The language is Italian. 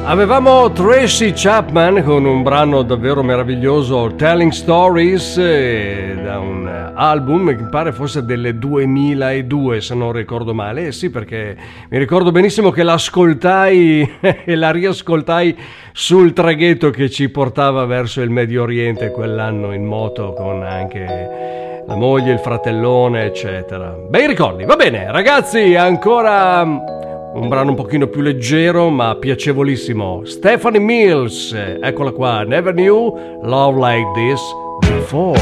Avevamo Tracy Chapman con un brano davvero meraviglioso, Telling Stories, da un album che mi pare fosse del 2002 se non ricordo male. Sì, perché mi ricordo benissimo che l'ascoltai e la riascoltai sul traghetto che ci portava verso il Medio Oriente quell'anno in moto, con anche la moglie, il fratellone, eccetera. Bei ricordi. Va bene ragazzi, ancora un brano un pochino più leggero ma piacevolissimo. Stephanie Mills, eccola qua, Never Knew Love Like This Before.